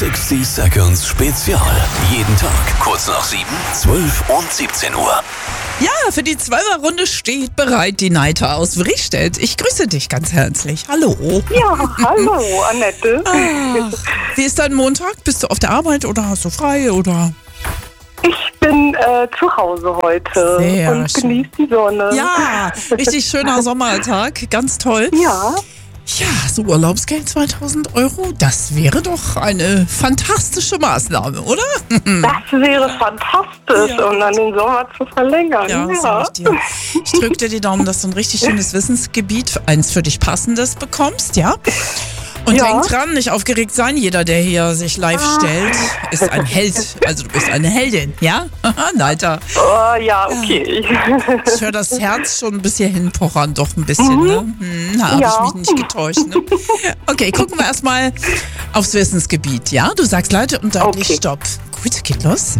60 Seconds Spezial. Jeden Tag kurz nach 7, 12 und 17 Uhr. Ja, für die 12er-Runde steht bereit die Neita aus Wriestedt. Ich grüße dich ganz herzlich. Hallo. Ja, hallo, Annette. Wie ist dein Montag? Bist du auf der Arbeit oder hast du frei oder? Ich bin zu Hause heute Sehr und schön. genieße die Sonne. Ja, richtig schöner Sommertag. Ganz toll. Ja, Ja, so Urlaubsgeld 2000 Euro, das wäre doch eine fantastische Maßnahme, oder? das wäre fantastisch, Ja. um dann den Sommer zu verlängern. Ja, sag ich dir. Ich drücke dir die Daumen, dass du ein richtig schönes Wissensgebiet, eins für dich passendes bekommst, ja? Und Ja. denk dran, nicht aufgeregt sein. Jeder, der hier sich live stellt, ist ein Held. Also du bist eine Heldin, ja? Neiter. Oh, ja, okay. Ich höre das Herz schon bis hierhin pochern, doch ein bisschen, ne? Da habe Ja. ich mich nicht getäuscht, ne? Okay, gucken wir erstmal aufs Wissensgebiet, ja? Du sagst Leute und deutlich Okay. Stopp. Gut, geht los.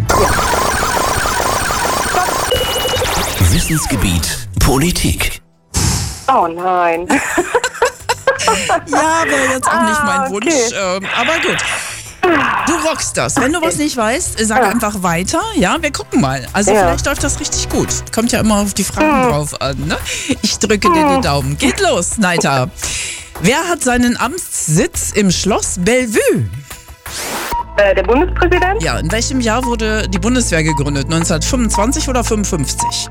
Wissensgebiet Politik. Oh nein. Ja, wäre jetzt auch nicht mein Wunsch, okay. aber gut. Du rockst das. Wenn du was nicht weißt, sag einfach weiter. Ja, wir gucken mal. Also Ja. vielleicht läuft das richtig gut. Kommt ja immer auf die Fragen drauf an. Ne? Ich drücke dir die Daumen. Geht los, Neita. Wer hat seinen Amtssitz im Schloss Bellevue? Der Bundespräsident? Ja, in welchem Jahr wurde die Bundeswehr gegründet? 1925 oder 55?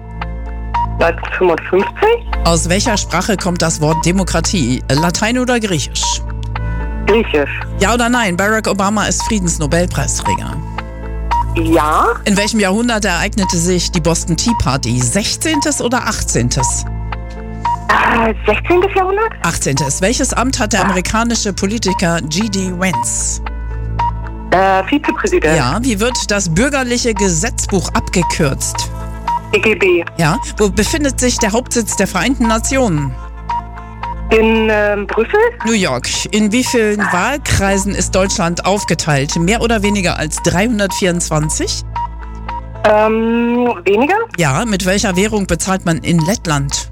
1955? Aus welcher Sprache kommt das Wort Demokratie? Latein oder Griechisch? Griechisch. Ja oder nein? Barack Obama ist Friedensnobelpreisträger. Ja. In welchem Jahrhundert ereignete sich die Boston Tea Party? 16. oder 18.? 16. Jahrhundert? 18. Welches Amt hat der amerikanische Politiker G.D. Vance? Vizepräsident. Ja, wie wird das bürgerliche Gesetzbuch abgekürzt? BGB. Ja, wo befindet sich der Hauptsitz der Vereinten Nationen? In Brüssel? New York. In wie vielen Wahlkreisen ist Deutschland aufgeteilt? Mehr oder weniger als 324? Weniger? Ja, mit welcher Währung bezahlt man in Lettland?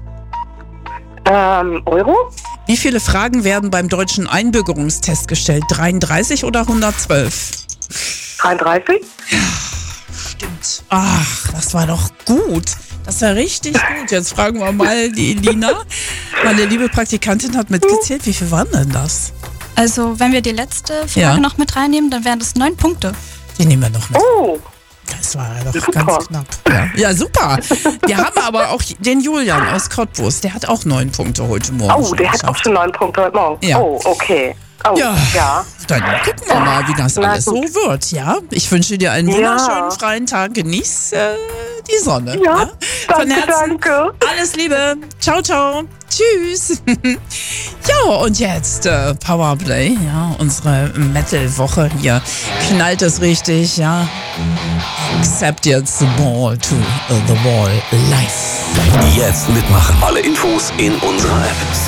Euro? Wie viele Fragen werden beim deutschen Einbürgerungstest gestellt? 33 oder 112? 33? Stimmt. Ach, das war doch gut. Das war richtig gut. Jetzt fragen wir mal die Elina. Meine liebe Praktikantin hat mitgezählt. Wie viel waren denn das? Also, wenn wir die letzte Frage Ja. noch mit reinnehmen, dann wären das 9 Punkte. Die nehmen wir noch mit. Oh, Das war ja doch Super. ganz knapp. Ja, super. Wir haben aber auch den Julian aus Cottbus. Der hat auch 9 Punkte heute Morgen. oh, der hat auch geschafft. schon 9 Punkte heute Morgen. Ja. Oh, okay. Oh, Ja. ja. Dann gucken wir mal, wie das Na alles so gut. wird, ja? Ich wünsche dir einen Ja. wunderschönen freien Tag. Genieß die Sonne. Ja, ne? Von danke, Herzen danke. alles Liebe. Ciao, ciao. Tschüss. Ja, und jetzt Powerplay, ja, unsere Metal-Woche hier. Knallt es richtig, ja? Accept jetzt the ball to the wall live. Jetzt mitmachen. Alle Infos in unserer App.